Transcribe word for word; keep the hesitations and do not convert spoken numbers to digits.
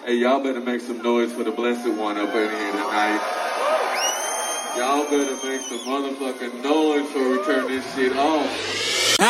Hey, y'all better make some noise for the Blessed One up in here tonight. Y'all better make some motherfucking noise before we turn this shit off.